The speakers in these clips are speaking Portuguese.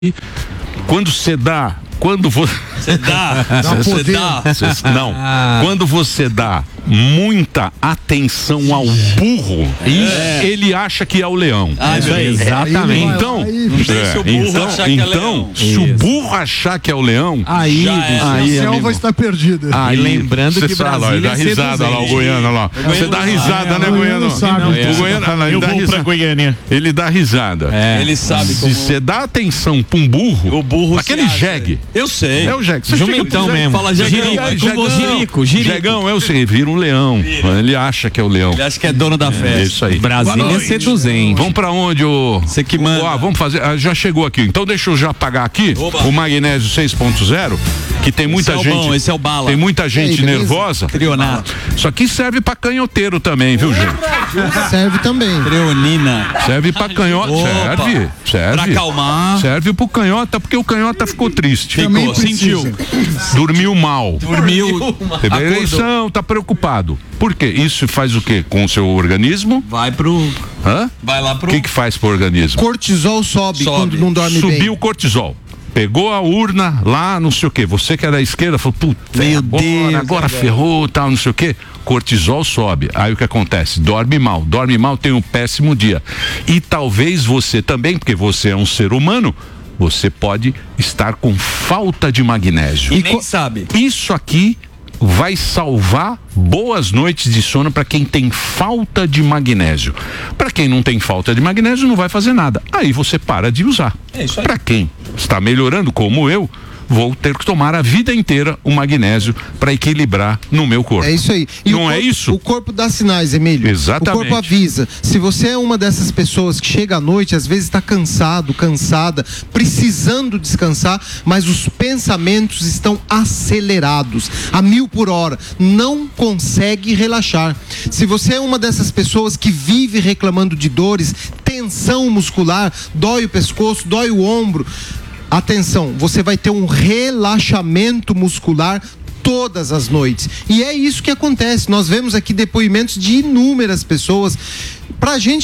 quando você dá, quando você dá, não, quando você dá muita atenção ao burro, ele acha que é o leão. Exatamente. Então, se o burro achar que é o leão, aí a selva está perdida. Aí, lembrando que Brasília dá risada lá, o Goiano lá. Você dá risada, né, Goiano? O Goiano, ele dá risada. Ele dá risada. Ele sabe como... Se você dá atenção pra um burro, o burro aquele jegue. Eu sei. É o jegue. Jumentão mesmo. Fala Jirico. Jegão é o seguinte, vira um leão. Ele acha que é o leão. Ele acha que é dono da festa. É isso aí. Brasília seduzente. Vamos pra onde, ô? Você que manda. Vamos fazer. Já chegou aqui. Então deixa eu já apagar aqui o magnésio 6.0, que tem muita gente. Esse é o bala. Tem muita gente nervosa. Trionato. Isso aqui serve pra canhoteiro também, viu, gente? Serve também. Treonina. Serve pra canhota. Serve. Pra acalmar. Serve pro canhota, porque o canhota ficou triste. Sentiu. Dormiu mal. Teve Acordou. eleição, tá preocupado. Por quê? Isso faz o quê com o seu organismo? Vai pro... Hã? Vai lá pro... O que faz pro organismo? Cortisol sobe quando não dorme bem. Subiu o cortisol. Pegou a urna lá, não sei o quê. Você que é da esquerda falou, puta, agora ferrou, tal, não sei o quê. Cortisol sobe. Aí o que acontece? Dorme mal, tem um péssimo dia. E talvez você também, porque você é um ser humano, você pode estar com falta de magnésio. E nem sabe. Isso aqui vai salvar boas noites de sono para quem tem falta de magnésio. Para quem não tem falta de magnésio, não vai fazer nada. Aí você para de usar. Para quem está melhorando, como eu, vou ter que tomar a vida inteira o magnésio para equilibrar no meu corpo. É isso aí. E não é isso? O corpo dá sinais, Emílio. Exatamente. O corpo avisa. Se você é uma dessas pessoas que chega à noite, às vezes está cansado, cansada, precisando descansar, mas os pensamentos estão acelerados, a 1000 por hora, não consegue relaxar. Se você é uma dessas pessoas que vive reclamando de dores, tensão muscular, dói o pescoço, dói o ombro, atenção, você vai ter um relaxamento muscular todas as noites. E é isso que acontece. Nós vemos aqui depoimentos de inúmeras pessoas. Pra gente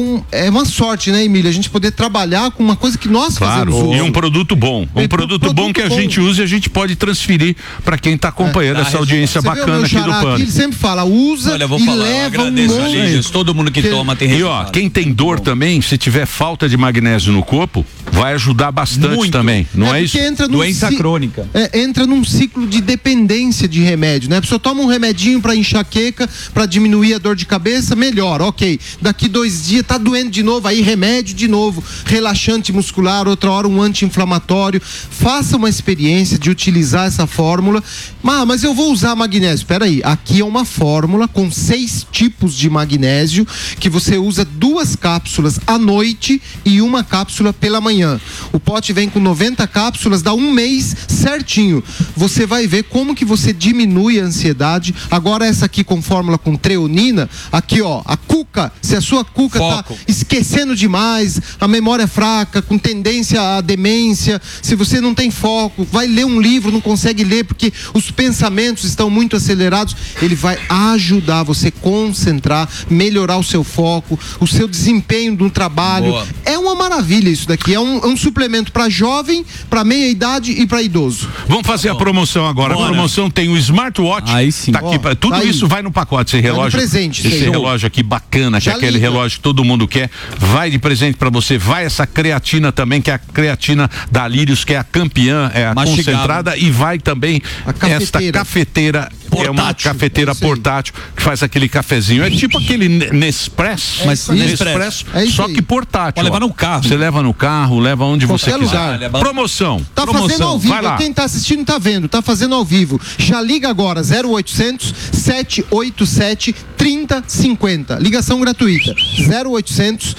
é uma sorte, né, Emílio? A gente poder trabalhar com uma coisa que nós fazemos uso. E um produto bom. Um produto bom que a gente usa e a gente pode transferir para quem tá acompanhando essa audiência bacana aqui do Pânico. Ele sempre fala, usa e leva um monte. Todo mundo que toma tem resultado. E ó, quem tem dor também, se tiver falta de magnésio no corpo, vai ajudar bastante também. Não é isso? Doença crônica. Entra num ciclo de dependência de remédio, né? A pessoa toma um remedinho para enxaqueca, para diminuir a dor de cabeça, melhora, ok. Daqui 2 dias tá doendo de novo, aí remédio de novo, relaxante muscular, outra hora um anti-inflamatório. Faça uma experiência de utilizar essa fórmula. Mas eu vou usar magnésio. Peraí, aqui é uma fórmula com 6 tipos de magnésio que você usa 2 cápsulas à noite e 1 cápsula pela manhã. O pote vem com 90 cápsulas, dá 1 mês certinho. Você vai ver como que você diminui a ansiedade. Agora essa aqui com fórmula com treonina, aqui ó, a cuca, se a sua cuca tá esquecendo demais, a memória fraca, com tendência à demência, se você não tem foco, vai ler um livro, não consegue ler porque os pensamentos estão muito acelerados, ele vai ajudar você a concentrar, melhorar o seu foco, o seu desempenho no trabalho. Boa. É uma maravilha isso daqui, é um suplemento para jovem, para meia idade e para idoso. Vamos fazer a promoção agora. A promoção tem o smartwatch. Aí sim. Tá aqui, tudo tá isso vai no pacote, esse relógio. Presente, esse relógio aqui bacana, que é aquele relógio que todo mundo quer, vai de presente para você. Vai essa creatina também, que é a creatina da Lírios, que é a campeã, é a concentrada, e vai também esta cafeteira. Portátil. É uma cafeteira portátil que faz aquele cafezinho. É tipo aquele Nespresso, mas Nespresso, só que portátil. Pode levar no carro. Você leva no carro, leva onde você quiser. Promoção. Tá fazendo ao vivo. Quem tá assistindo tá vendo. Tá fazendo ao vivo. Já liga agora 0800 787 3050. Ligação gratuita. 0800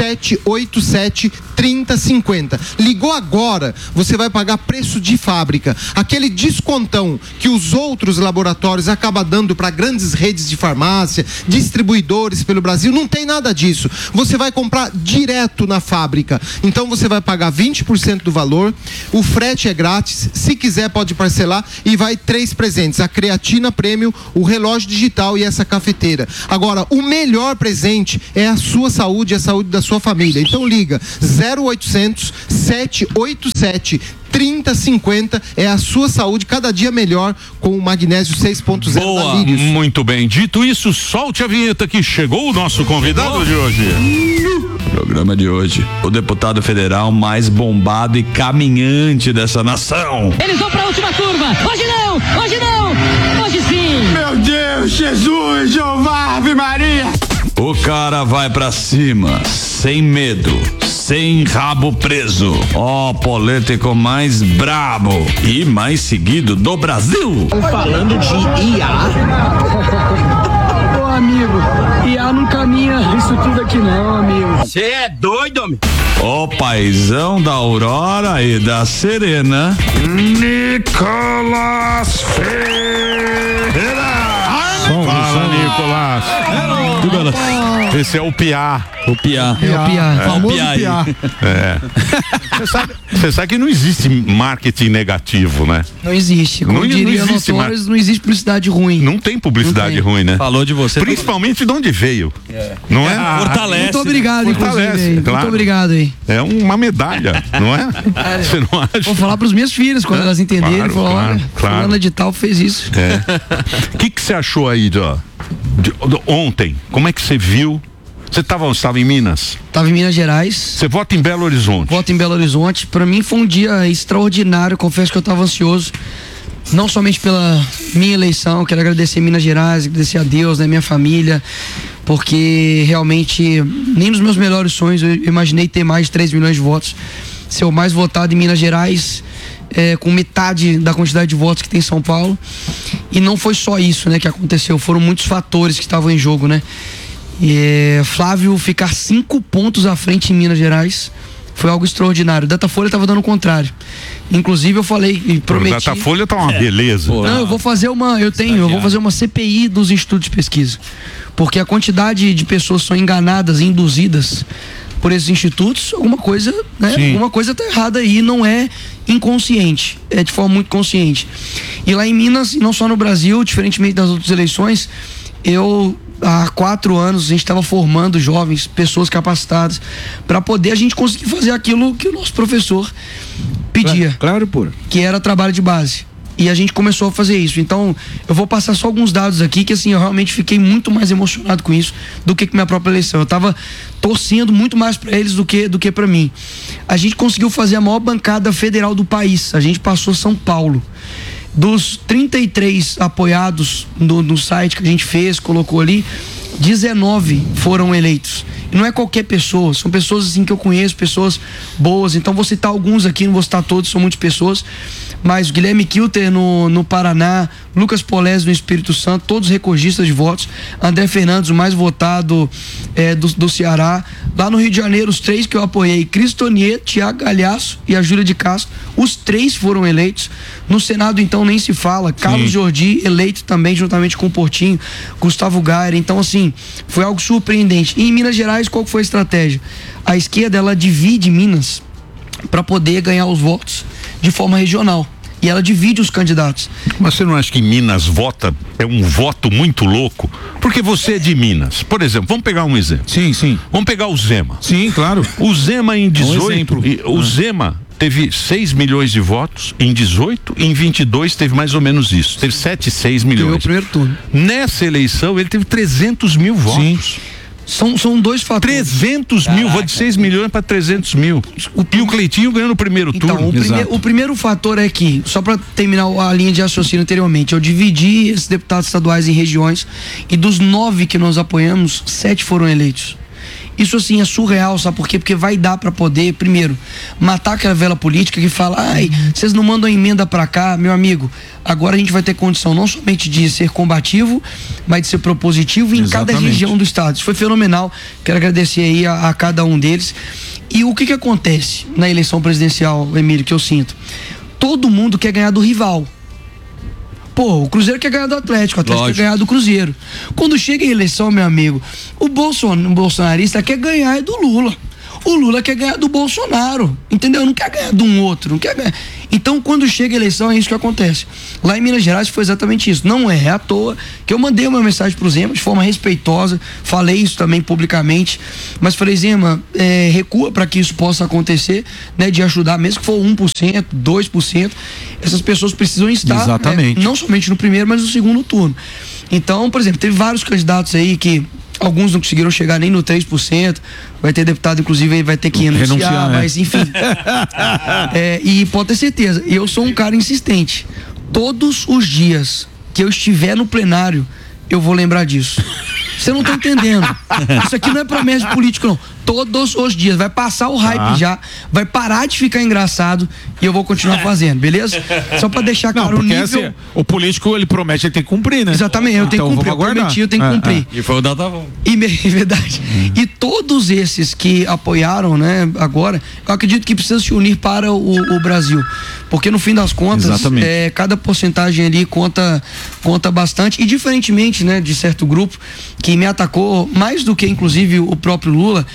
787 3050. Ligou agora, você vai pagar preço de fábrica. Aquele descontão que os outros laboratórios acabam dando para grandes redes de farmácia, distribuidores pelo Brasil, não tem nada disso. Você vai comprar direto na fábrica. Então você vai pagar 20% do valor, o frete é grátis, se quiser pode parcelar e vai 3 presentes, a creatina premium, o relógio digital e essa cafeteira. Agora, o melhor presente é a sua saúde e a saúde da sua família. Então liga 0800 787 3050 é a sua saúde cada dia melhor com o magnésio 6.0 da Lírios. Muito bem. Dito isso, solte a vinheta que chegou o nosso convidado de hoje. Programa de hoje, o deputado federal mais bombado e caminhante dessa nação. Eles vão pra última curva. Hoje não, hoje não, hoje sim. Meu Deus, Jesus, Jeová, Ave Maria. O cara vai pra cima, sem medo, sem rabo preso. Ó, político mais brabo e mais seguido do Brasil. Falando de IA. Ô amigo, IA não caminha isso tudo aqui não, amigo. Você é doido, homem? O paizão da Aurora e da Serena, Nicolas Ferreira. Fala, Nicolas. Esse é o Piá. o Piá. É o Piá. Famoso Piá. Você sabe que não existe marketing negativo, né? Não existe. Como diria Notórios, não existe publicidade ruim. Não tem publicidade ruim, né? Falou de você. Principalmente de onde veio. Não é? Fortalece. Muito obrigado, Fortalece, inclusive. claro. Muito obrigado aí. É uma medalha, não é? Você não acha? Vou falar pros minhas filhas, quando elas entenderem, Claro, falar, claro, olha, claro. fulana de tal fez isso. O que você achou aí de ontem? Como é que você viu? Você estava em Minas? Tava em Minas Gerais. Você vota em Belo Horizonte? Voto em Belo Horizonte. Pra mim foi um dia extraordinário. Confesso que eu tava ansioso. Não somente pela minha eleição. Quero agradecer Minas Gerais, agradecer a Deus, né, minha família. Porque realmente, nem nos meus melhores sonhos eu imaginei ter mais de 3 milhões de votos. Ser o mais votado em Minas Gerais, com metade da quantidade de votos que tem em São Paulo. E não foi só isso, né, que aconteceu. Foram muitos fatores que estavam em jogo, né? Flávio ficar 5 pontos à frente em Minas Gerais foi algo extraordinário. Datafolha estava dando o contrário. Inclusive eu falei e prometi. O Datafolha tá uma beleza. Não, eu vou fazer eu vou fazer uma CPI dos institutos de pesquisa. Porque a quantidade de pessoas que são enganadas e induzidas por esses institutos, alguma coisa tá errada aí, não é inconsciente, é de forma muito consciente. E lá em Minas, e não só no Brasil, diferentemente das outras eleições, há 4 anos a gente estava formando jovens, pessoas capacitadas, para poder a gente conseguir fazer aquilo que o nosso professor pedia. Claro, pô. Que era trabalho de base. E a gente começou a fazer isso. Então, eu vou passar só alguns dados aqui, que assim, eu realmente fiquei muito mais emocionado com isso do que com minha própria eleição. Eu estava torcendo muito mais para eles do que para mim. A gente conseguiu fazer a maior bancada federal do país. A gente passou São Paulo. Dos 33 apoiados no site que a gente fez, colocou ali, 19 foram eleitos. E não é qualquer pessoa, são pessoas assim que eu conheço, pessoas boas. Então vou citar alguns aqui, não vou citar todos, são muitas pessoas. Mas o Guilherme Kilter no Paraná, Lucas Polese no Espírito Santo, todos recordistas de votos. André Fernandes, o mais votado do Ceará. Lá no Rio de Janeiro, os 3 que eu apoiei, Cristonier, Tiago Galhaço e a Júlia de Castro, os 3 foram eleitos. No Senado, então, nem se fala. Carlos Jordi, eleito também, juntamente com o Portinho, Gustavo Gayer. Então, assim, foi algo surpreendente. E em Minas Gerais, qual foi a estratégia? A esquerda, ela divide Minas para poder ganhar os votos de forma regional. E ela divide os candidatos. Mas você não acha que Minas é um voto muito louco? Porque você é de Minas. Por exemplo, vamos pegar um exemplo. Sim. Vamos pegar o Zema. Sim, claro. O Zema em 18, o Zema teve 6 milhões de votos em 18, em 22 teve mais ou menos isso. Teve 6 milhões. Ganhou o primeiro turno. Nessa eleição ele teve 300 mil votos. São 2 fatores. 300 mil, vou de 6 milhões para 300 mil. E o Cleitinho ganhou no primeiro turno. O primeiro fator é que, só para terminar a linha de raciocínio anteriormente, eu dividi esses deputados estaduais em regiões e dos 9 que nós apoiamos, 7 foram eleitos. Isso assim é surreal, sabe por quê? Porque vai dar para poder, primeiro, matar aquela vela política que fala, vocês não mandam emenda para cá, meu amigo. Agora a gente vai ter condição não somente de ser combativo, mas de ser propositivo em cada região do estado. Isso foi fenomenal. Quero agradecer aí a cada um deles. E o que acontece na eleição presidencial, Emílio, que eu sinto? Todo mundo quer ganhar do rival. Pô, o Cruzeiro quer ganhar do Atlético, o Atlético quer ganhar do Cruzeiro. Quando chega em eleição, meu amigo, o bolsonarista quer ganhar do Lula. O Lula quer ganhar do Bolsonaro, entendeu? Não quer ganhar de um outro, não quer ganhar. Então, quando chega a eleição, é isso que acontece. Lá em Minas Gerais foi exatamente isso. Não é à toa que eu mandei uma mensagem pro Zema de forma respeitosa, falei isso também publicamente, mas falei, Zema, recua para que isso possa acontecer, né, de ajudar, mesmo que for 1%, 2%, essas pessoas precisam estar, não somente no primeiro, mas no segundo turno. Então, por exemplo, teve vários candidatos aí que alguns não conseguiram chegar nem no 3%. Vai ter deputado, inclusive, aí vai ter que renunciar, mas enfim. E pode ter certeza, eu sou um cara insistente. Todos os dias que eu estiver no plenário, eu vou lembrar disso. Você não tá entendendo. Isso aqui não é promessa de político, não. Todos os dias. Vai passar o hype já, vai parar de ficar engraçado e eu vou continuar fazendo, beleza? Só pra deixar claro o nível. Assim, o político, ele promete, ele tem que cumprir, né? Exatamente, eu tenho que cumprir. Eu prometi, eu tenho que cumprir. E foi o Datavon. Verdade. E todos esses que apoiaram, né, agora, eu acredito que precisa se unir para o Brasil. Porque no fim das contas, cada porcentagem ali conta bastante. E diferentemente, né, de certo grupo que me atacou, mais do que inclusive o próprio Lula,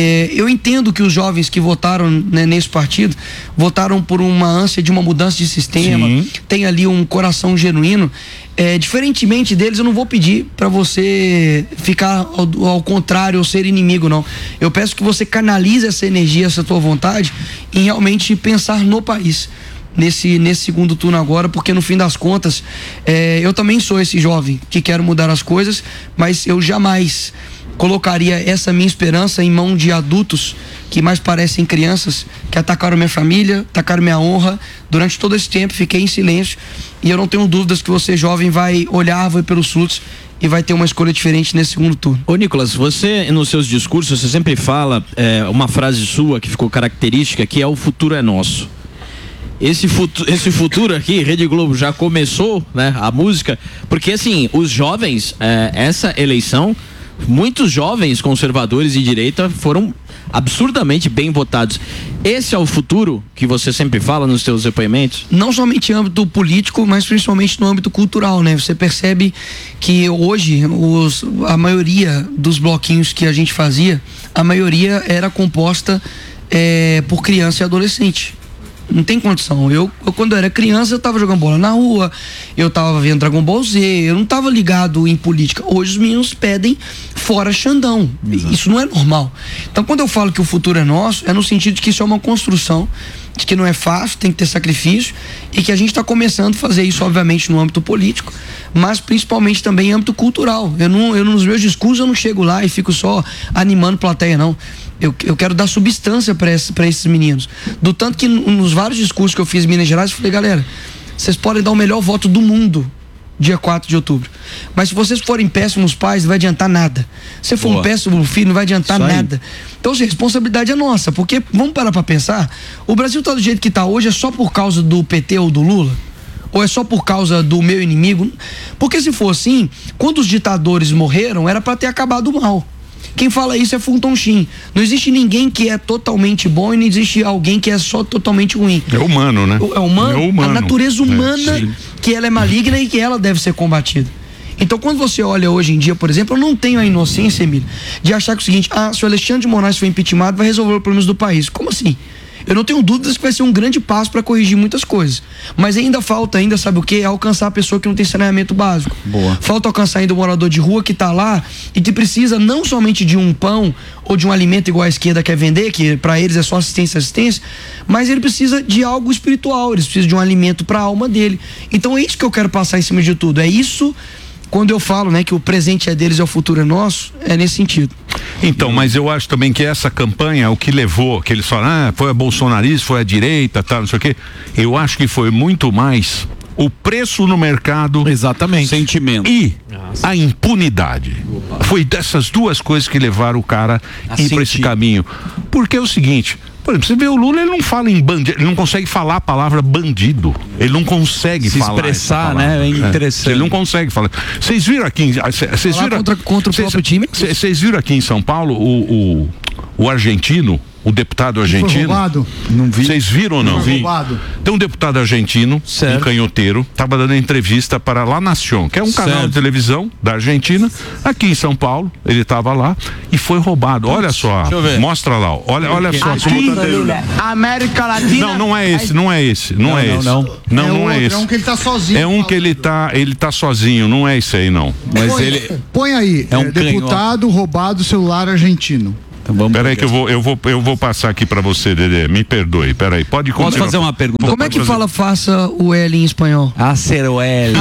eu entendo que os jovens que votaram, né, nesse partido, votaram por uma ânsia de uma mudança de sistema, tem ali um coração genuíno. Diferentemente deles, eu não vou pedir para você ficar ao contrário ou ser inimigo, não. Eu peço que você canalize essa energia, essa tua vontade em realmente pensar no país nesse segundo turno agora, porque no fim das contas eu também sou esse jovem que quero mudar as coisas, mas eu jamais colocaria essa minha esperança em mão de adultos que mais parecem crianças, que atacaram minha família, atacaram minha honra. Durante todo esse tempo fiquei em silêncio e eu não tenho dúvidas que você, jovem, vai olhar, vai pelos frutos e vai ter uma escolha diferente nesse segundo turno. Ô Nicolas, você nos seus discursos, você sempre fala uma frase sua que ficou característica, que é: o futuro é nosso. Esse futuro aqui, Rede Globo já começou, né, a música, porque assim, os jovens, essa eleição, muitos jovens conservadores e direita foram absurdamente bem votados. Esse é o futuro que você sempre fala nos seus depoimentos? Não somente em âmbito político, mas principalmente no âmbito cultural, né? Você percebe que hoje a maioria dos bloquinhos que a gente fazia, a maioria era composta por criança e adolescente. Não tem condição. Eu quando eu era criança, eu tava jogando bola na rua, eu tava vendo Dragon Ball Z, eu não tava ligado em política. Hoje os meninos pedem fora Xandão. Exato. Isso não é normal. Então, quando eu falo que o futuro é nosso, é no sentido de que isso é uma construção, de que não é fácil, tem que ter sacrifício, e que a gente está começando a fazer isso, obviamente, no âmbito político, mas principalmente também em âmbito cultural. Eu nos meus discursos eu não chego lá e fico só animando plateia, não. Eu quero dar substância para esses meninos. Do tanto que nos vários discursos que eu fiz em Minas Gerais, eu falei, galera, vocês podem dar o melhor voto do mundo dia 4 de outubro. Mas se vocês forem péssimos pais, não vai adiantar nada. Se for um péssimo filho, não vai adiantar nada. Então, a responsabilidade é nossa, porque vamos parar para pensar, o Brasil tá do jeito que tá hoje é só por causa do PT ou do Lula? Ou é só por causa do meu inimigo? Porque se for assim, quando os ditadores morreram, era para ter acabado o mal. Quem fala isso é Fulton Sheen. Não existe ninguém que é totalmente bom e não existe alguém que é só totalmente ruim. É humano, né? É humano. A natureza humana, que ela é maligna e que ela deve ser combatida. Então, quando você olha hoje em dia, por exemplo, eu não tenho a inocência, Emílio, de achar que é o seguinte: se o Alexandre de Moraes for impeachmentado, vai resolver os problemas do país. Como assim? Eu não tenho dúvidas que vai ser um grande passo para corrigir muitas coisas. Mas ainda falta, sabe o quê? Alcançar a pessoa que não tem saneamento básico. Boa. Falta alcançar ainda o morador de rua que está lá e que precisa não somente de um pão ou de um alimento igual a esquerda quer vender, que para eles é só assistência, mas ele precisa de algo espiritual, eles precisam de um alimento para a alma dele. Então é isso que eu quero passar em cima de tudo. É isso. Quando eu falo, né, que o presente é deles e o futuro é nosso, é nesse sentido. Então, mas eu acho também que essa campanha, o que levou, que eles falam, foi a bolsonarista, foi a direita, tal, não sei o quê. Eu acho que foi muito mais o preço no mercado. Exatamente. Sentimento. E a impunidade. Foi dessas duas coisas que levaram o cara a ir para esse caminho. Porque é o seguinte, por exemplo, você vê o Lula, ele não fala em bandido, ele não consegue falar a palavra bandido. Ele não consegue se falar. Expressar, né? É interessante. Ele não consegue falar. Vocês viram aqui, contra o próprio time? Vocês viram aqui em São Paulo o argentino, o deputado argentino. Foi roubado? Não vi. Vocês viram ou não? Foi roubado. Tem um deputado argentino, um canhoteiro, estava dando entrevista para La Nación, que é um canal de televisão da Argentina, aqui em São Paulo. Ele estava lá e foi roubado. Olha só, mostra lá. Olha só. América Latina. Não é esse. Não é esse. É um que ele tá sozinho. É um que ele tá sozinho. Não é esse aí, não. Mas põe aí. Deputado roubado celular argentino. Então peraí que eu vou passar aqui pra você, Dedê. Me perdoe, peraí. Pode continuar. Posso fazer uma pergunta? Como é que fala faça o L em espanhol? Aceroelito.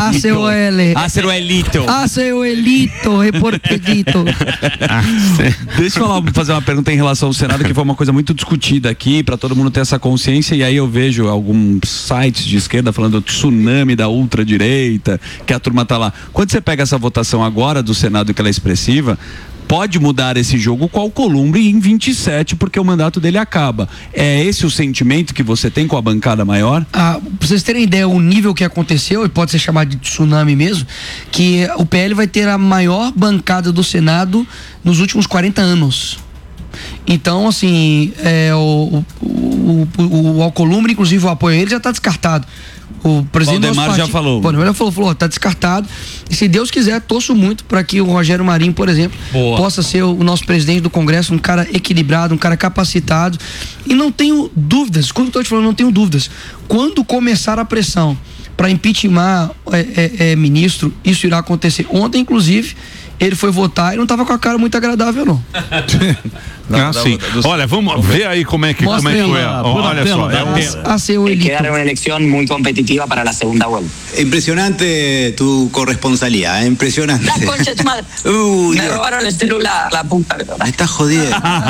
Aceroelito, reportedito. Deixa eu fazer uma pergunta em relação ao Senado, que foi uma coisa muito discutida aqui, pra todo mundo ter essa consciência, e aí eu vejo alguns sites de esquerda falando do tsunami da ultradireita, que a turma tá lá. Quando você pega essa votação agora do Senado, que ela é expressiva, pode mudar esse jogo com o Alcolumbre em 27, porque o mandato dele acaba. É esse o sentimento que você tem com a bancada maior? Pra vocês terem ideia, o nível que aconteceu, e pode ser chamado de tsunami mesmo, que o PL vai ter a maior bancada do Senado nos últimos 40 anos. Então, assim, o Alcolumbre, inclusive o apoio a ele já está descartado. O presidente Valdemar já falou. Valdemar já falou, tá descartado. E se Deus quiser, torço muito para que o Rogério Marinho, por exemplo, possa ser o nosso presidente do Congresso, um cara equilibrado, um cara capacitado. E não tenho dúvidas, quando estou te falando, não tenho dúvidas. Quando começar a pressão para impeachment ministro, isso irá acontecer. Ontem, inclusive, ele foi votar e não estava com a cara muito agradável, não. Sim. Olha, vamos ver aí como é que foi. Olha só. Queda una elección muy competitiva para la segunda vuelta. Impresionante tu corresponsabilidad, impresionante. La concha de tu madre. Me robaron el celular, la puta. Estás jodido.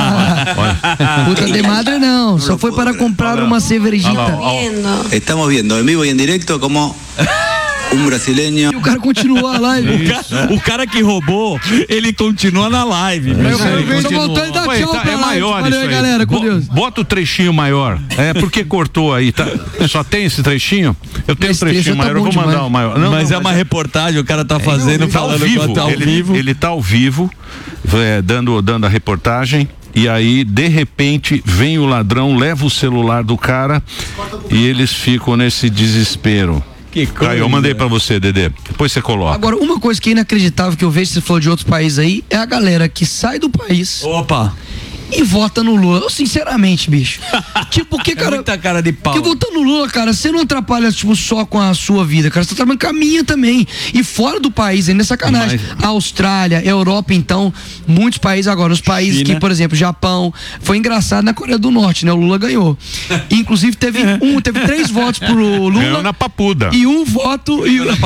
Puta de madre não, só foi para comprar uma cervejita. Estamos viendo en vivo y en directo como brasileño. E o cara continuou a live. O cara que roubou, ele continua na live. Só voltou e dá tchau pra É maior live. isso aí. Galera, com Deus. Bota o trechinho maior. Porque cortou aí, tá? Só tem esse trechinho? Eu tenho esse trechinho maior, eu vou mandar o maior. Mas é uma reportagem, o cara tá fazendo, falando ao vivo. Ele tá ao vivo, dando a reportagem. E aí, de repente, vem o ladrão, leva o celular do cara e eles ficam nesse desespero. Aí, eu mandei pra você, Dedê. Depois você coloca. Agora, uma coisa que é inacreditável que eu vejo, você falou de outros países aí, é a galera que sai do país. E vota no Lula. Eu, sinceramente, bicho. Tipo, porque, cara. Muita cara de pau. Porque votando no Lula, cara, você não atrapalha, tipo, só com a sua vida, cara. Você tá trabalhando com a minha também. E fora do país, ainda é sacanagem. Austrália, Europa, então, muitos países agora. Os países China. Que, por exemplo, Japão. Foi engraçado na Coreia do Norte, né? O Lula ganhou. Inclusive, teve 3 votos pro Lula. Ganhou na papuda. E um voto.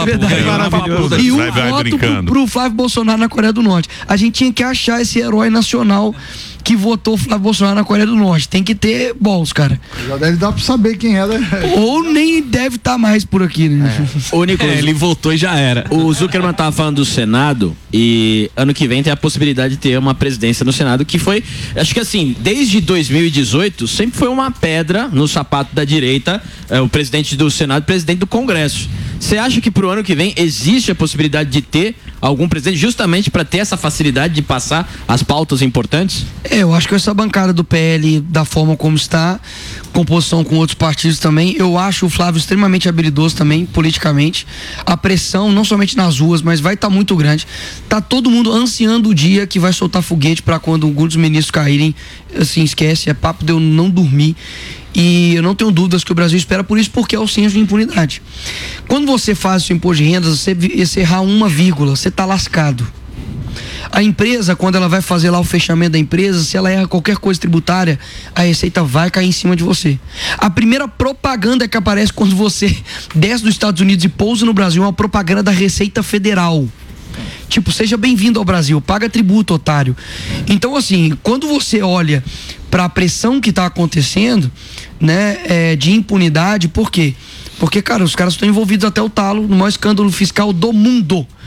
E um voto pro Flávio Bolsonaro na Coreia do Norte. A gente tinha que achar esse herói nacional que votou Flávio Bolsonaro na Coreia do Norte. Tem que ter balls, cara. Já deve dar pra saber quem é, né? Ou nem deve estar mais por aqui, né? Ô, Nicolas, ele votou e já era. O Zuckerman tava falando do Senado e ano que vem tem a possibilidade de ter uma presidência no Senado que foi, acho que assim, desde 2018 sempre foi uma pedra no sapato da direita, o presidente do Senado, presidente do Congresso. Você acha que pro ano que vem existe a possibilidade de ter algum presidente justamente para ter essa facilidade de passar as pautas importantes? Eu acho que essa bancada do PL, da forma como está, composição com outros partidos também, eu acho o Flávio extremamente habilidoso também, politicamente. A pressão, não somente nas ruas, mas vai estar muito grande. Tá todo mundo ansiando o dia que vai soltar foguete para quando alguns dos ministros caírem. Assim, esquece, é papo de eu não dormir. E eu não tenho dúvidas que o Brasil espera por isso, porque é o senso de impunidade. Quando você faz o seu imposto de rendas, você errar 1 vírgula, você tá lascado. A empresa, quando ela vai fazer lá o fechamento da empresa, se ela erra qualquer coisa tributária, a receita vai cair em cima de você. A primeira propaganda que aparece quando você desce dos Estados Unidos e pousa no Brasil é uma propaganda da Receita Federal. Tipo, seja bem-vindo ao Brasil, paga tributo, otário. Então, assim, quando você olha para a pressão que está acontecendo, né, de impunidade, por quê? Porque, cara, os caras estão envolvidos até o talo no maior escândalo fiscal do mundo.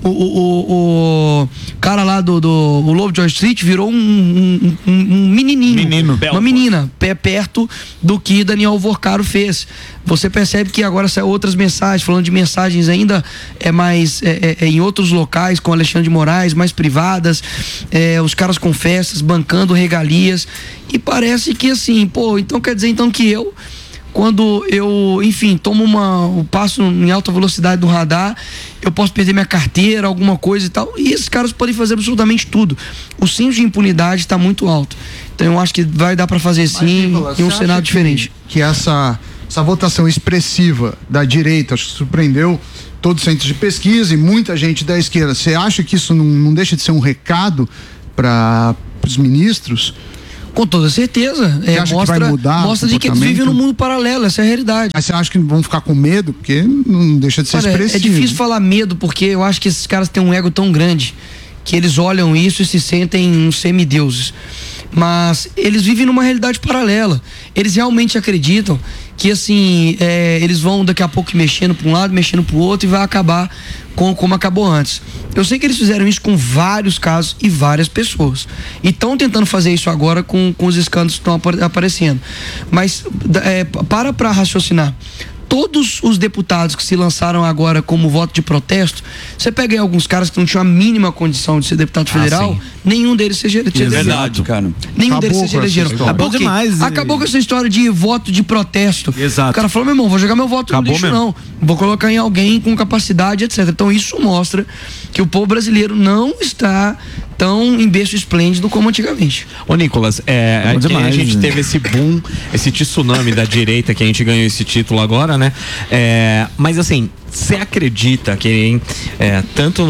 o cara lá do Lobo de Wall Street virou um menininho. Uma menina, perto do que Daniel Alvorcaro fez. Você percebe que agora saem outras mensagens, falando de mensagens ainda mais em outros locais, com Alexandre de Moraes, mais privadas, os caras com festas, bancando regalias, e parece que assim, então quer dizer então que quando eu, enfim, tomo um passo em alta velocidade do radar, eu posso perder minha carteira, alguma coisa e tal, e esses caras podem fazer absolutamente tudo. O índice de impunidade está muito alto. Então eu acho que vai dar para fazer sim, em um cenário diferente. Que essa votação expressiva da direita, acho que surpreendeu todos os centros de pesquisa e muita gente da esquerda. Você acha que isso não deixa de ser um recado para os ministros? Com toda certeza. Mostra de que eles vivem num mundo paralelo, essa é a realidade. Mas você acha que vão ficar com medo? Porque não deixa de ser expressivo. É difícil falar medo, porque eu acho que esses caras têm um ego tão grande que eles olham isso e se sentem uns semideuses. Mas eles vivem numa realidade paralela. Eles realmente acreditam que assim, eles vão daqui a pouco mexendo para um lado, mexendo para o outro, e vai acabar como acabou antes. Eu sei que eles fizeram isso com vários casos e várias pessoas, e estão tentando fazer isso agora com os escândalos que estão aparecendo. Mas para raciocinar. Todos os deputados que se lançaram agora como voto de protesto, você pega aí alguns caras que não tinham a mínima condição de ser deputado federal, nenhum deles se elegeram. É verdade, cara. Nenhum deles se elegeram. Acabou com essa história de voto de protesto. Exato. O cara falou, meu irmão, vou jogar meu voto no lixo não. Vou colocar em alguém com capacidade, etc. Então isso mostra que o povo brasileiro não está tão em berço esplêndido como antigamente. Ô Nicolas, a gente teve esse boom, esse tsunami da direita, que a gente ganhou esse título agora, né? Mas assim, você acredita que tanto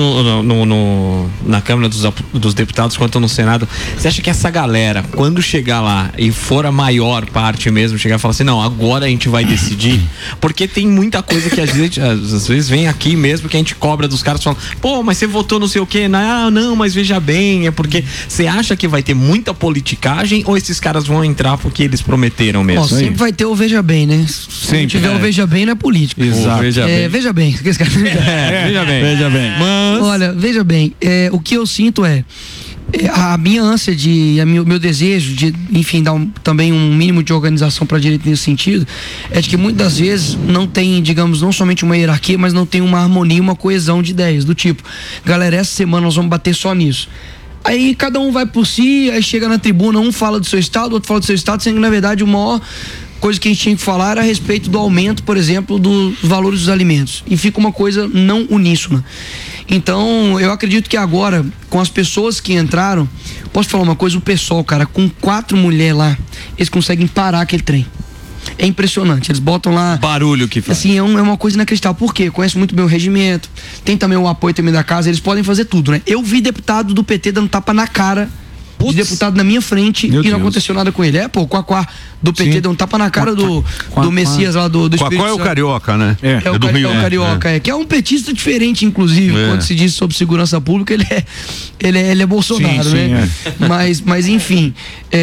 na Câmara dos Deputados quanto no Senado, você acha que essa galera, quando chegar lá e for a maior parte mesmo, chegar e falar assim, não, agora a gente vai decidir? Porque tem muita coisa que às vezes vem aqui mesmo, que a gente cobra dos caras, falando, pô, mas você votou não sei o quê, não, mas veja bem, é porque você acha que vai ter muita politicagem, ou esses caras vão entrar porque eles prometeram mesmo? Sempre vai ter o veja bem, né? Se não tiver o veja bem, não é político. Exato. Veja bem. Veja bem. Mas, olha, veja bem, o que eu sinto a minha ânsia o meu desejo de, enfim, dar também um mínimo de organização para a direita nesse sentido, é de que muitas das vezes não tem, digamos, não somente uma hierarquia, mas não tem uma harmonia, uma coesão de ideias, do tipo, galera, essa semana nós vamos bater só nisso. Aí cada um vai por si, aí chega na tribuna, um fala do seu estado, outro fala do seu estado, sendo que na verdade o maior coisa que a gente tinha que falar era a respeito do aumento, por exemplo, dos valores dos alimentos, e fica uma coisa não uníssona. Então eu acredito que agora, com as pessoas que entraram, posso falar uma coisa, o pessoal, cara, com 4 mulheres lá, eles conseguem parar aquele trem. É impressionante, eles botam lá barulho que faz. Assim, é uma coisa inacreditável. Por quê? Conhece muito bem o regimento, tem também o apoio também da casa, eles podem fazer tudo, né? Eu vi deputado do PT dando tapa na cara de deputado na minha frente e não aconteceu nada com ele. O Quaquá do PT deu um tapa na cara do Messias lá do Espírito Santo. Qual é o carioca, né? É do Rio, Carioca, que é um petista diferente, inclusive, quando se diz sobre segurança pública, ele é Bolsonaro, né? Mas enfim,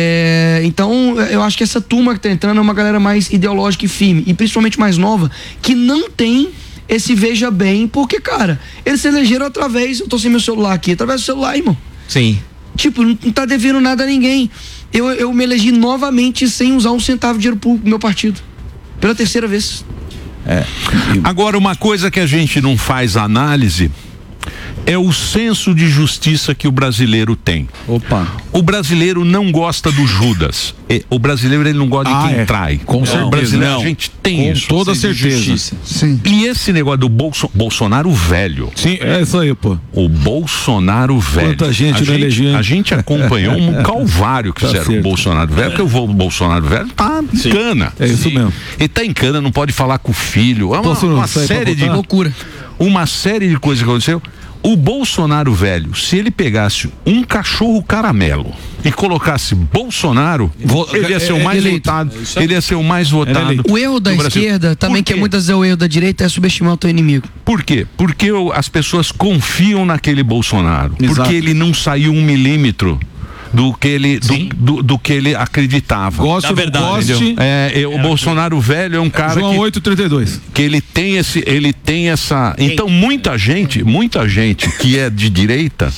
então eu acho que essa turma que tá entrando é uma galera mais ideológica e firme, e principalmente mais nova, que não tem esse veja bem, porque, cara, eles se elegeram através, eu tô sem meu celular aqui, através do celular, irmão. Sim. Tipo, não tá devendo nada a ninguém. Eu me elegi novamente sem usar um centavo de dinheiro público do meu partido. Pela terceira vez. Agora, uma coisa que a gente não faz análise é o senso de justiça que o brasileiro tem. O brasileiro não gosta do Judas. O brasileiro, ele não gosta de quem trai. Com certeza. O brasileiro, a gente tem isso. Com toda certeza. Sim. E esse negócio do Bolsonaro velho. Sim, é isso aí, pô. O Bolsonaro velho. Quanta gente não elegeu. A gente acompanhou um calvário que fizeram o Bolsonaro velho, porque o Bolsonaro velho tá em cana. É isso mesmo. Ele tá em cana, não pode falar com o filho. É uma série de loucura. Uma série de coisas que aconteceu. O Bolsonaro velho, se ele pegasse um cachorro caramelo e colocasse Bolsonaro, ele ia ser o mais votado. Ele ia ser o mais votado. O erro da esquerda, também, que é muitas vezes o erro da direita, é subestimar o teu inimigo. Por quê? Porque as pessoas confiam naquele Bolsonaro. Exato. Porque ele não saiu 1 milímetro do que ele, do que ele acreditava. Gosto, verdade. O Bolsonaro velho é um cara João 8,32. Que ele tem essa. Então muita gente que é de direita.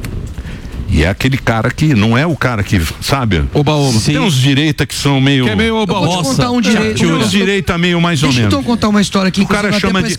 E é aquele cara que não é o cara que, sabe? Oba-oba. Tem uns direita que são meio. Que é meio oba-oba. Vou te contar um direito. Tem uns direita meio mais ou menos. Deixa eu contar uma história aqui que o cara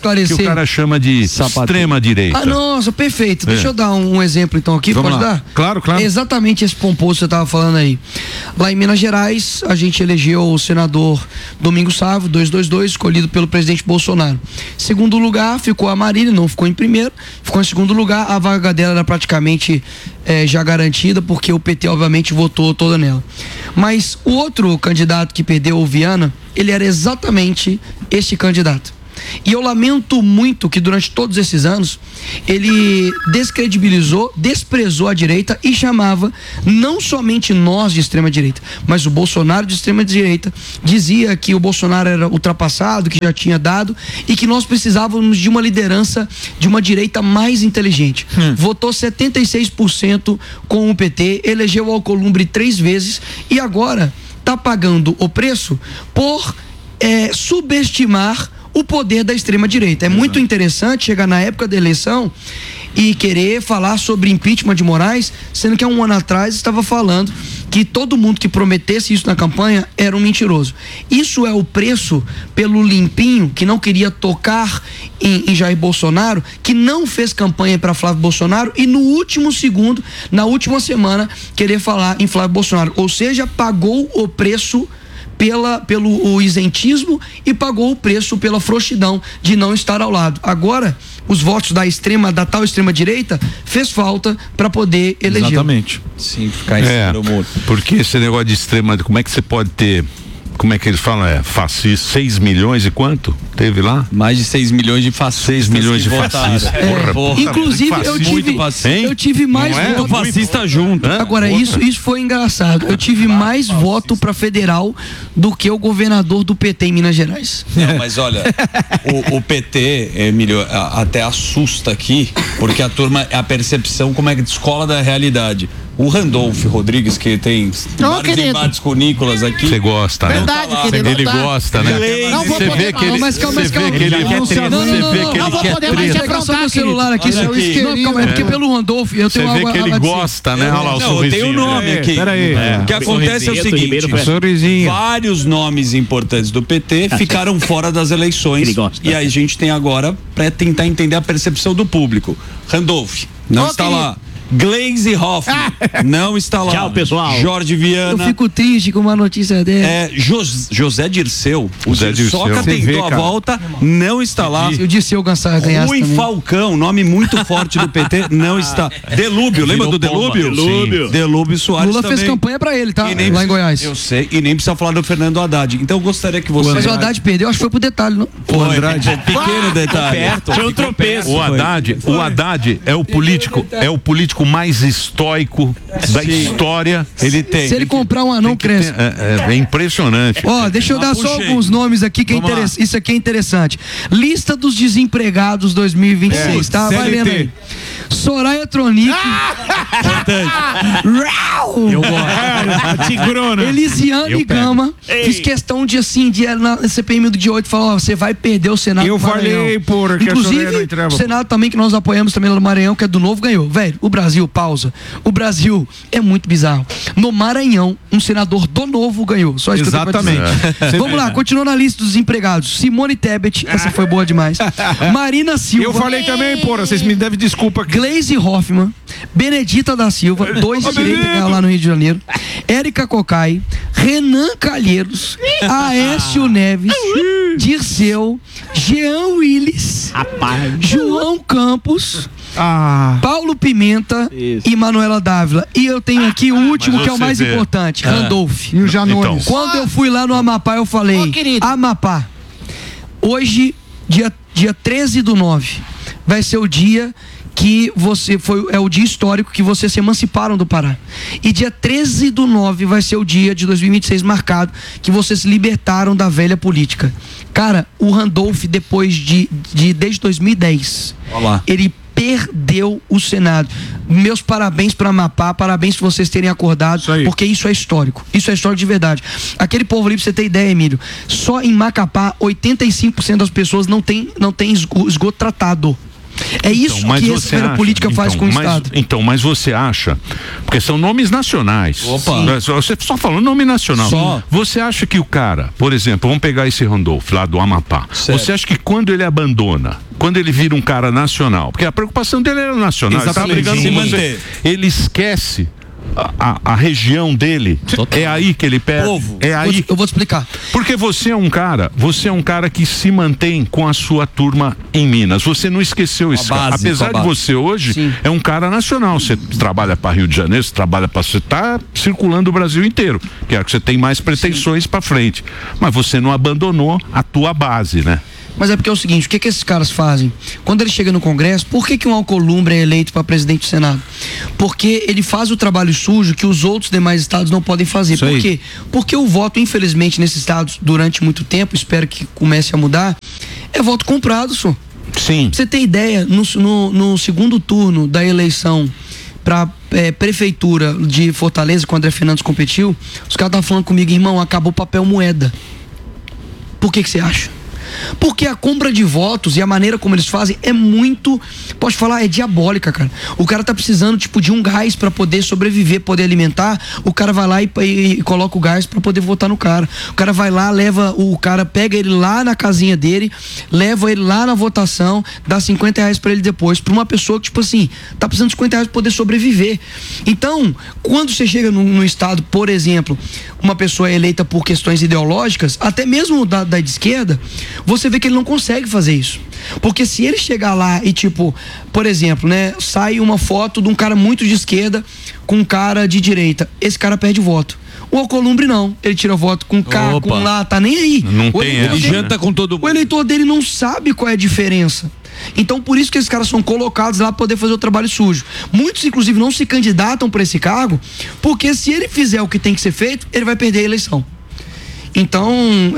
chama de extrema direita. Ah, nossa, perfeito. Deixa eu dar um exemplo então aqui. Vamos Pode lá. dar? Claro. É exatamente esse pomposo que você estava falando aí. Lá em Minas Gerais, a gente elegeu o senador Domingos Sávio, 222, escolhido pelo presidente Bolsonaro. Segundo lugar, ficou a Marília, não ficou em primeiro. Ficou em segundo lugar, a vaga dela era praticamente já garantida, porque o PT obviamente votou toda nela. Mas o outro candidato que perdeu, o Viana, ele era exatamente este candidato. E eu lamento muito que durante todos esses anos ele descredibilizou, desprezou a direita e chamava não somente nós de extrema direita, mas o Bolsonaro de extrema direita. Dizia que o Bolsonaro era ultrapassado, que já tinha dado e que nós precisávamos de uma liderança de uma direita mais inteligente. Votou 76% com o PT, elegeu o Alcolumbre 3 vezes e agora está pagando o preço por subestimar o poder da extrema-direita. É muito interessante chegar na época da eleição e querer falar sobre impeachment de Moraes, sendo que há um ano atrás estava falando que todo mundo que prometesse isso na campanha era um mentiroso. Isso é o preço pelo limpinho, que não queria tocar em Jair Bolsonaro, que não fez campanha para Flávio Bolsonaro e no último segundo, na última semana, querer falar em Flávio Bolsonaro. Ou seja, pagou o preço pelo isentismo e pagou o preço pela frouxidão de não estar ao lado. Agora, os votos da tal extrema direita fez falta para poder eleger. Exatamente. Sim, ficar em cima do muro. Porque esse negócio de extrema, como é que você pode ter, como é que eles falam, fascista, 6 milhões e quanto? Teve lá? Mais de 6 milhões de fascistas. 6 milhões de fascistas. Inclusive, eu tive mais voto. Fascista junto. Agora, isso foi engraçado. Eu tive mais voto para federal do que o governador do PT em Minas Gerais. Não, mas olha, o PT, Emílio, até assusta aqui, porque a turma, a percepção como é que descola da realidade. O Randolph Rodrigues, que tem vários embates com o Nicolas aqui. Você gosta, né? Verdade, querido. Ele gosta, né? Você vê que ele quer treta. Só meu celular aqui. Calma, é porque pelo Randolph eu tenho algo a dizer. Você vê que ele gosta, né? Olha lá o sorrisinho. Tem o nome aqui. Peraí. O que acontece é o seguinte: vários nomes importantes do PT ficaram fora das eleições. E aí a gente tem agora para tentar entender a percepção do público. Randolph não está lá. Gleisi Hoffmann não está lá. Tchau, pessoal. Jorge Viana. Eu fico triste com uma notícia dela. José Dirceu. O Soca tentou a volta, não está lá. Se o Dirceu ganhasse Rui Falcão, nome muito forte do PT, não está. Delúbio, lembra do Delúbio? Delúbio Soares Lula também. fez campanha pra ele, tá? Lá em Goiás. Eu sei, e nem precisa falar do Fernando Haddad. Então eu gostaria que você... Mas o Haddad perdeu, acho que foi pro detalhe, não? O Andrade. Pequeno detalhe. Foi um tropeço. O Haddad é o político mais estoico da história. Ele tem. Se ele comprar um anão, cresce. É impressionante. Deixa eu dar só alguns nomes aqui que isso aqui é interessante. Lista dos desempregados 2026, tá? Vai lendo aí. Soraya Tronic. Eu gosto. Tigrona. Elisiane Gama. Fiz questão de na CPM do dia 8 falar, você vai perder o Senado do Maranhão. Falei porque inclusive o Senado também, que nós apoiamos também lá no Maranhão, que é do Novo, ganhou. Velho, o Brasil, pausa. O Brasil é muito bizarro. No Maranhão, um senador do Novo ganhou. Só isso. Exatamente. Vamos lá, continuando na lista dos empregados. Simone Tebet, essa foi boa demais. Marina Silva. Eu falei também, vocês me devem desculpa. Gleisi Hoffmann, Benedita da Silva, 2 de direita ganhou lá no Rio de Janeiro. Érica Cocai, Renan Calheiros, Aécio Neves, Dirceu, Jean Willis, João Campos, Paulo Pimenta e Manuela Dávila. E eu tenho aqui o último, que é o mais importante, Randolph. E o Janones. Quando eu fui lá no Amapá, eu falei, Amapá, hoje, dia 13/9, vai ser o dia que é o dia histórico que vocês se emanciparam do Pará. E dia 13/9 vai ser o dia de 2026 marcado que vocês se libertaram da velha política. Cara, o Randolph, depois desde 2010, ele perdeu o Senado. Meus parabéns para Amapá, parabéns por vocês terem acordado, porque isso é histórico. Isso é histórico de verdade. Aquele povo ali, pra você ter ideia, Emílio, só em Macapá, 85% das pessoas não tem esgoto tratado. É isso que essa esfera política faz com o Estado. Então, mas você acha, porque são nomes nacionais. Você só falou nome nacional. Só. Você acha que o cara, por exemplo, vamos pegar esse Randolph lá do Amapá. Certo. Você acha que quando ele abandona, quando ele vira um cara nacional, porque a preocupação dele era nacional, ele tá brigando com você, ele esquece a região dele. Total. É aí que ele perde. Eu vou te explicar. Porque você é um cara que se mantém com a sua turma em Minas. Você não esqueceu isso. Apesar de você hoje é um cara nacional. Você trabalha para Rio de Janeiro, você tá circulando o Brasil inteiro. Que é que você tem mais pretensões para frente. Mas você não abandonou a tua base, né? Mas é porque é o seguinte, o que esses caras fazem? Quando ele chega no Congresso, por que um Alcolumbre é eleito para presidente do Senado? Porque ele faz o trabalho sujo que os outros demais estados não podem fazer. Por quê? Porque o voto, infelizmente, nesses estados, durante muito tempo, espero que comece a mudar, é voto comprado, senhor. Sim. Pra você ter ideia, no segundo turno da eleição para prefeitura de Fortaleza, quando o André Fernandes competiu, os caras estavam falando comigo, irmão, acabou papel moeda. Por que você acha? Porque a compra de votos e a maneira como eles fazem é muito, posso falar, é diabólica, cara. O cara tá precisando, tipo, de um gás pra poder sobreviver, poder alimentar. O cara vai lá e coloca o gás pra poder votar no cara. O cara vai lá, leva o cara, pega ele lá na casinha dele, leva ele lá na votação, dá R$50 pra ele depois. Pra uma pessoa que, tipo assim, tá precisando de R$50 pra poder sobreviver. Então, quando você chega no estado, por exemplo, uma pessoa é eleita por questões ideológicas, até mesmo da esquerda, você vê que ele não consegue fazer isso. Porque se ele chegar lá e, tipo, por exemplo, né, sai uma foto de um cara muito de esquerda com um cara de direita, esse cara perde voto. O Alcolumbre não, ele tira voto com K, com lá, tá nem aí. Não tem, ele janta com todo mundo. O eleitor dele não sabe qual é a diferença. Então, por isso que esses caras são colocados lá para poder fazer o trabalho sujo. Muitos, inclusive, não se candidatam para esse cargo, porque se ele fizer o que tem que ser feito, ele vai perder a eleição. Então,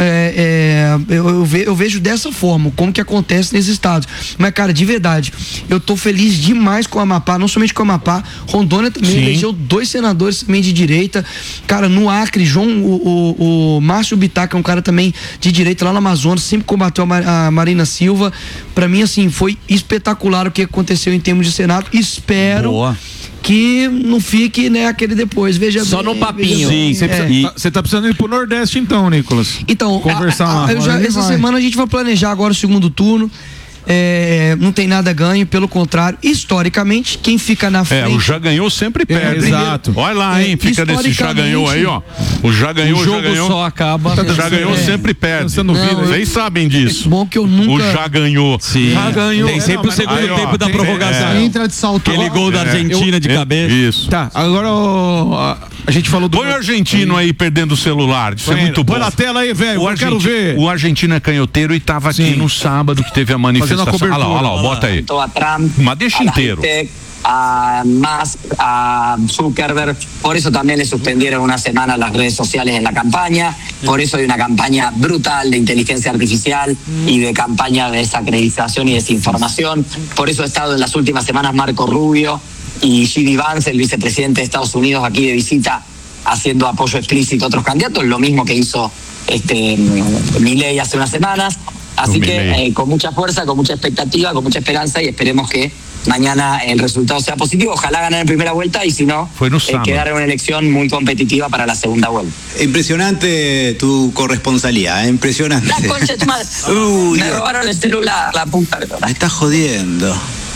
eu vejo dessa forma, como que acontece nesses estados. Mas, cara, de verdade, eu tô feliz demais com o Amapá, não somente com o Amapá, Rondônia também elegeu 2 senadores também de direita. Cara, no Acre, o Márcio Bittar, que é um cara também de direita lá no Amazonas, sempre combateu a Marina Silva. Pra mim, assim, foi espetacular o que aconteceu em termos de Senado. Espero que não fique, né, aquele depois, veja só no papinho. Sim, você tá precisando ir pro Nordeste então, Nicolas. Então, conversar essa semana a gente vai planejar agora o segundo turno. Não tem nada ganho, pelo contrário, historicamente, quem fica na frente. O já ganhou sempre perde. Exato. Olha lá, hein? Fica nesse já ganhou aí, ó. O já ganhou, o jogo só acaba. Já ganhou sempre perde. Vocês sabem disso. Bom que eu nunca. O já ganhou. Sim. Já ganhou. Tem sempre o segundo tempo da prorrogação. Entra de salto. Aquele gol da Argentina de cabeça. Isso. Tá, agora a gente falou do. Põe o argentino aí perdendo o celular. Isso é muito bom. Põe na tela aí, velho. Eu quero ver. O argentino é canhoteiro e tava aqui no sábado que teve a manifestação. Olha lá, bota aí. A Trump, mas deixa inteiro. A Musk, a Zuckerberg, por eso también le suspendieron una semana las redes sociales en la campaña, por eso hay una campaña brutal de inteligencia artificial y de campaña de desacreditación y desinformación, por eso ha estado en las últimas semanas Marco Rubio y J.D. Vance, el vicepresidente de Estados Unidos, aquí de visita, haciendo apoyo explícito a otros candidatos, lo mismo que hizo Milei hace unas semanas. Así que con mucha fuerza, con mucha expectativa, con mucha esperanza y esperemos que mañana el resultado sea positivo. Ojalá ganen en primera vuelta y si no, quedar en una elección muy competitiva para la segunda vuelta. Impresionante tu corresponsalía, impresionante. La concha de tu madre. Me robaron el celular, la puta. Me estás jodiendo.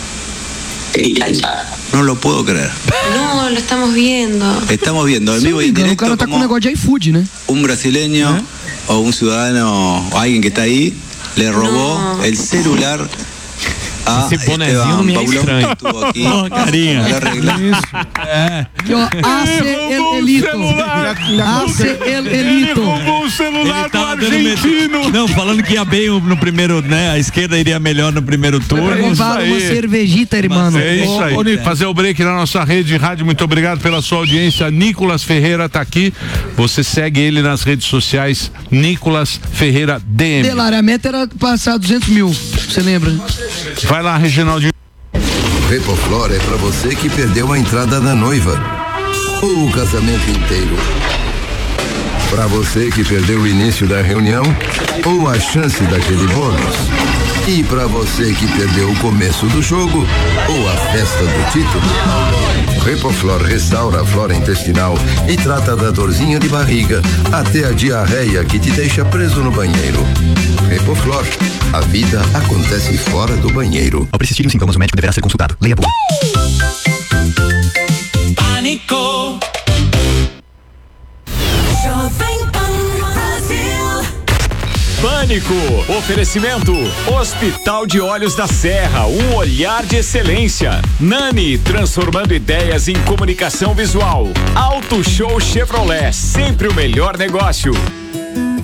No lo puedo creer. No, lo estamos viendo. Estamos viendo en vivo y en directo. O cara tá com um negócio de iFood, né? Un brasileño o un ciudadano o alguien que está ahí le robó el celular a Esteban Paulão, que estuvo aqui. Carinha. Ele roubou o celular do argentino. Não, falando que ia bem no primeiro, né? A esquerda iria melhor no primeiro turno. Levaram uma cervejita, irmão. É isso aí. Fazer o break na nossa rede de rádio. Muito obrigado pela sua audiência. Nicolas Ferreira tá aqui. Você segue ele nas redes sociais. Nicolas Ferreira DM. A meta era passar 200 mil. Você lembra? Vai lá, Reginaldinho. Repoflor é pra você que perdeu a entrada da noiva ou o casamento inteiro. Pra você que perdeu o início da reunião ou a chance daquele bônus. E pra você que perdeu o começo do jogo ou a festa do título. Repoflor restaura a flora intestinal e trata da dorzinha de barriga até a diarreia que te deixa preso no banheiro. Repoflor, a vida acontece fora do banheiro. Ao persistirem os sintomas, o médico deverá ser consultado. Leia a bula. Pânico. Pânico, oferecimento Hospital de Olhos da Serra, um olhar de excelência. Nani, transformando ideias em comunicação visual. Auto Show Chevrolet, sempre o melhor negócio.